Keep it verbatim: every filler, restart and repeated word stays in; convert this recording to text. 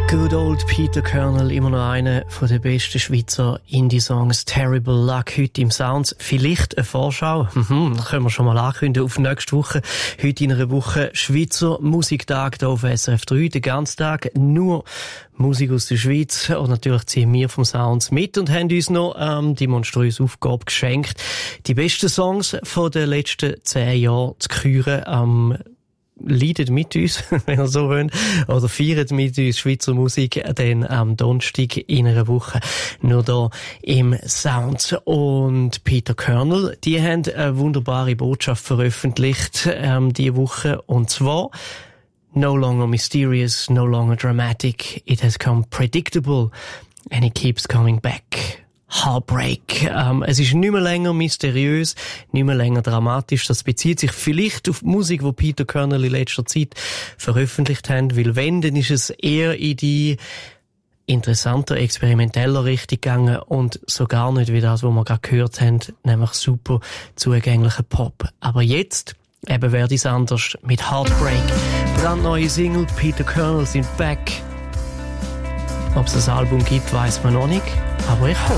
Good old Peter Kernel, immer noch einer von den besten Schweizer Indie-Songs. Terrible Luck, heute im Sounds. Vielleicht eine Vorschau, mhm, können wir schon mal ankündigen, auf nächste Woche. Heute in einer Woche Schweizer Musiktag hier auf S R F drei, den ganzen Tag nur Musik aus der Schweiz. Und natürlich ziehen wir vom Sounds mit und haben uns noch ähm, die monströse Aufgabe geschenkt, die besten Songs von den letzten zehn Jahren zu küren. Ähm, leidet mit uns, wenn ihr so wollt, oder feiert mit uns Schweizer Musik, dann am Donnerstag in einer Woche nur da im Sounds. Und Peter Kernel, die haben eine wunderbare Botschaft veröffentlicht ähm, diese Woche, und zwar: No longer mysterious, no longer dramatic, it has come predictable and it keeps coming back. Heartbreak. Ähm, es ist nicht mehr länger mysteriös, nicht mehr länger dramatisch. Das bezieht sich vielleicht auf die Musik, die Peter Kernel in letzter Zeit veröffentlicht hat, weil wenn, dann ist es eher in die interessanter, experimenteller Richtung gegangen und so gar nicht wie das, was wir gerade gehört haben, nämlich super zugänglicher Pop. Aber jetzt eben wäre es anders mit Heartbreak. Brandneue Single, Peter Kernel sind back. Ob es ein Album gibt, weiss man noch nicht, aber ich hoffe.